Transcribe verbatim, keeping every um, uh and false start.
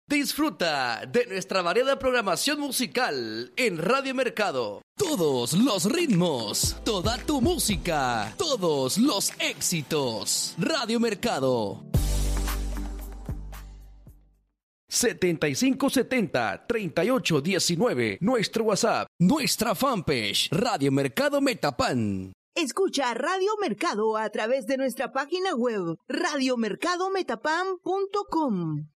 Disfruta de nuestra variada programación musical en Radio Mercado. Todos los ritmos, toda tu música, todos los éxitos. Radio Mercado. setenta y cinco setenta, treinta y ocho diecinueve. Nuestro WhatsApp, nuestra fanpage, Radio Mercado Metapan. Escucha Radio Mercado a través de nuestra página web, radio mercado metapan punto com.